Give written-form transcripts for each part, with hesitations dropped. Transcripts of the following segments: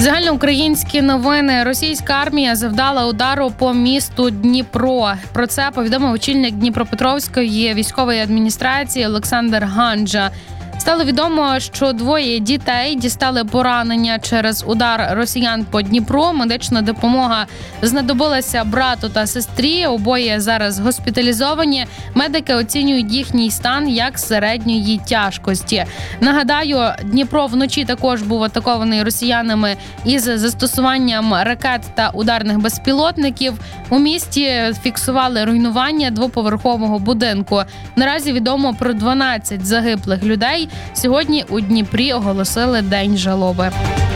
Загальноукраїнські новини. Російська армія завдала удару по місту Дніпро. Про це повідомив очільник Дніпропетровської військової адміністрації Олександр Ганджа. Стало відомо, що двоє дітей дістали поранення через удар росіян по Дніпру. Медична допомога знадобилася брату та сестрі. Обоє зараз госпіталізовані. Медики оцінюють їхній стан як середньої тяжкості. Нагадаю, Дніпро вночі також був атакований росіянами із застосуванням ракет та ударних безпілотників. У місті фіксували руйнування двоповерхового будинку. Наразі відомо про 12 загиблих людей. Сьогодні у Дніпрі оголосили День жалоби.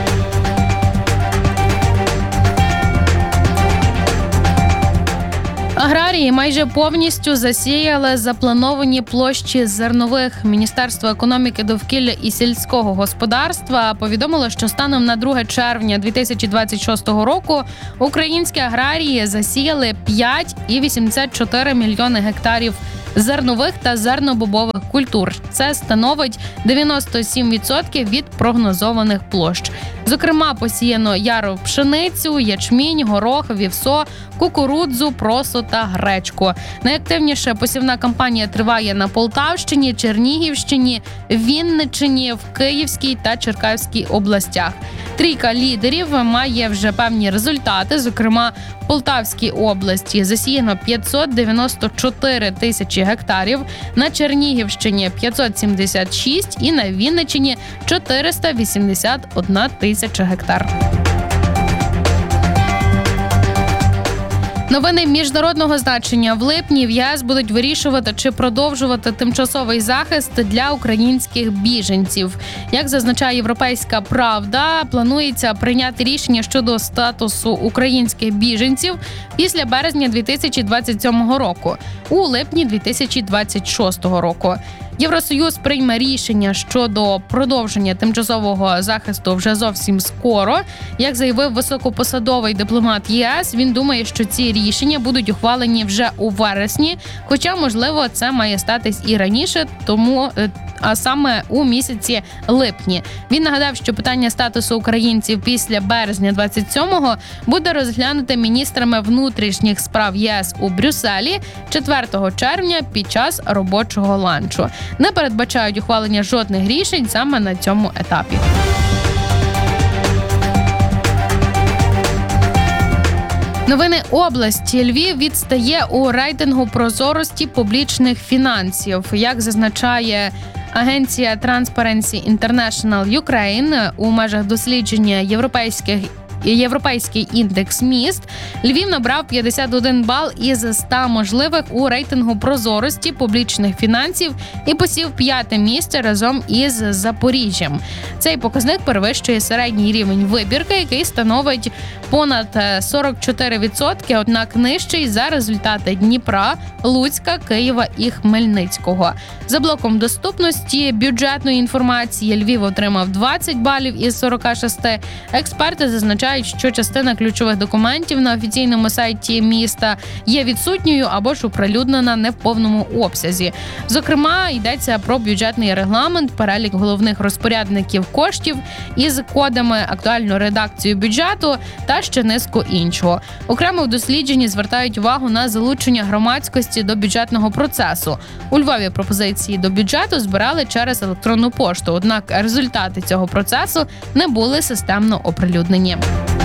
Аграрії майже повністю засіяли заплановані площі зернових. Міністерство економіки, довкілля і сільського господарства повідомило, що станом на 2 червня 2026 року українські аграрії засіяли 5,84 мільйони гектарів зернових та зернобобових культур. Це становить 97% від прогнозованих площ. Зокрема, посіяно яру пшеницю, ячмінь, горох, вівсо, кукурудзу, просо та гречку. Найактивніше посівна кампанія триває на Полтавщині, Чернігівщині, Вінниччині, в Київській та Черкаській областях. Трійка лідерів має вже певні результати. Зокрема, в Полтавській області засіяно 594 тисячі гектарів, на Чернігівщині 576 і на Вінниччині 481 тисяча гектар. Новини міжнародного значення. В липні в ЄС будуть вирішувати, чи продовжувати тимчасовий захист для українських біженців. Як зазначає «Європейська правда», планується прийняти рішення щодо статусу українських біженців після березня 2027 року, у липні 2026 року. Євросоюз прийме рішення щодо продовження тимчасового захисту вже зовсім скоро. Як заявив високопосадовий дипломат ЄС, він думає, що ці рішення будуть ухвалені вже у вересні, хоча, можливо, це має статись і раніше, а саме у місяці липні. Він нагадав, що питання статусу українців після березня 27-го буде розглянуте міністрами внутрішніх справ ЄС у Брюсселі 4 червня під час робочого ланчу. Не передбачають ухвалення жодних рішень саме на цьому етапі. Новини області. Львів відстає у рейтингу прозорості публічних фінансів. Як зазначає агенція Transparency International Ukraine у межах дослідження Європейський індекс міст, Львів набрав 51 бал із 100 можливих у рейтингу прозорості публічних фінансів і посів 5-те місце разом із Запоріжжям. Цей показник перевищує середній рівень вибірки, який становить понад 44%, однак нижчий за результати Дніпра, Луцька, Києва і Хмельницького. За блоком доступності бюджетної інформації Львів отримав 20 балів із 46. Експерти зазначають, що частина ключових документів на офіційному сайті міста є відсутньою або ж оприлюднена не в повному обсязі. Зокрема, йдеться про бюджетний регламент, перелік головних розпорядників коштів із кодами, актуальну редакцію бюджету та ще низку іншого. Окремо в дослідженні звертають увагу на залучення громадськості до бюджетного процесу. У Львові пропозиції до бюджету збирали через електронну пошту, однак результати цього процесу не були системно оприлюднені.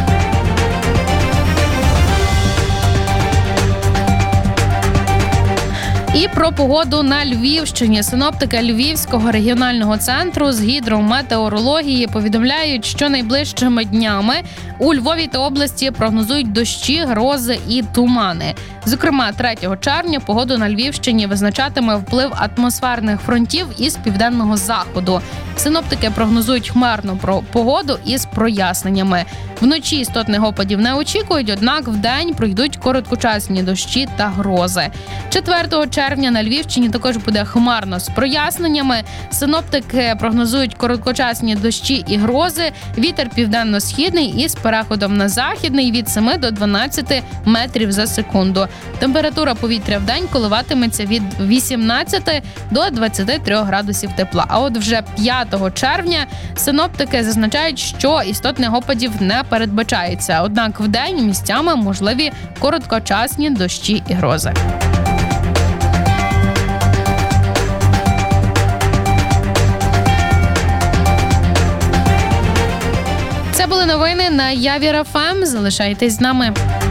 І про погоду на Львівщині. Синоптики Львівського регіонального центру з гідрометеорології повідомляють, що найближчими днями у Львові та області прогнозують дощі, грози і тумани. Зокрема, 3 червня погоду на Львівщині визначатиме вплив атмосферних фронтів із південного заходу. Синоптики прогнозують хмарну погоду із проясненнями. Вночі істотних опадів не очікують, однак вдень пройдуть короткочасні дощі та грози. 4 червня червня на Львівщині також буде хмарно з проясненнями. Синоптики прогнозують короткочасні дощі і грози. Вітер південно-східний із переходом на західний від 7 до 12 метрів за секунду. Температура повітря в день коливатиметься від 18 до 23 градусів тепла. А от вже 5 червня синоптики зазначають, що істотних опадів не передбачається. Однак вдень місцями можливі короткочасні дощі і грози. Це були новини на Явір ФМ. Залишайтесь з нами.